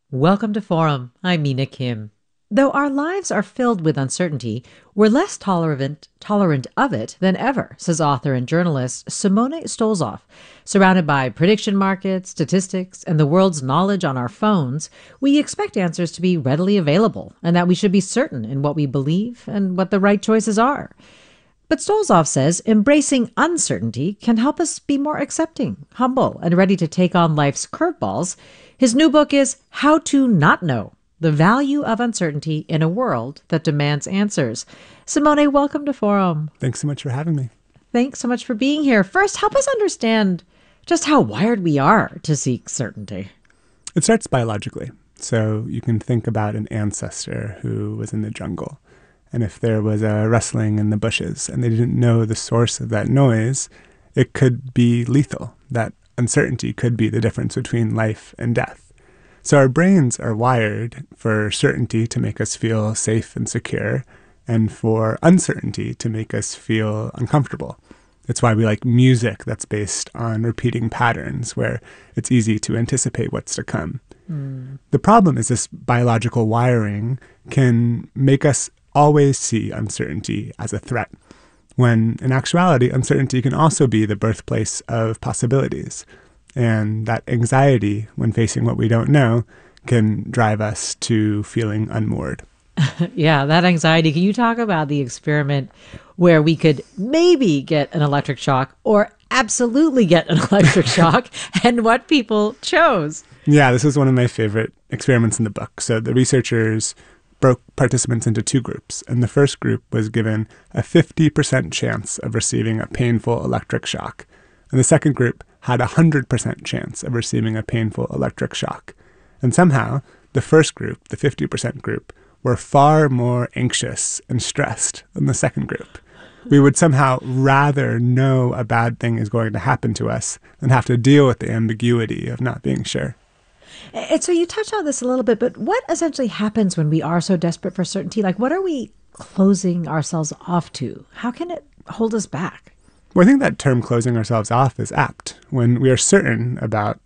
Welcome to Forum. I'm Mina Kim. Though our lives are filled with uncertainty, we're less tolerant of it than ever, says author and journalist Simone Stolzoff. Surrounded by prediction markets, statistics, and the world's knowledge on our phones, we expect answers to be readily available and that we should be certain in what we believe and what the right choices are. But Stolzoff says embracing uncertainty can help us be more accepting, humble, and ready to take on life's curveballs. His new book is How to Not Know: The Value of Uncertainty in a World That Demands Answers. Simone, welcome to Forum. Thanks so much for having me. Thanks so much for being here. First, help us understand just how wired we are to seek certainty. It starts biologically. So you can think about an ancestor who was in the jungle. And if there was a rustling in the bushes and they didn't know the source of that noise, it could be lethal. That uncertainty could be the difference between life and death. So our brains are wired for certainty to make us feel safe and secure, and for uncertainty to make us feel uncomfortable. It's why we like music that's based on repeating patterns, where it's easy to anticipate what's to come. The problem is this biological wiring can make us always see uncertainty as a threat, when in actuality, uncertainty can also be the birthplace of possibilities. And that anxiety when facing what we don't know can drive us to feeling unmoored. Yeah, that anxiety. Can you talk about the experiment where we could maybe get an electric shock or absolutely get an electric shock and what people chose? Yeah, this is one of my favorite experiments in the book. So the researchers broke participants into two groups, and the first group was given a 50% chance of receiving a painful electric shock, and the second group had a 100% chance of receiving a painful electric shock. And somehow, the first group, the 50% group, were far more anxious and stressed than the second group. We would somehow rather know a bad thing is going to happen to us than have to deal with the ambiguity of not being sure. And so you touched on this a little bit, but what essentially happens when we are so desperate for certainty? Like, what are we closing ourselves off to? How can it hold us back? Well, I think that term closing ourselves off is apt. When we are certain about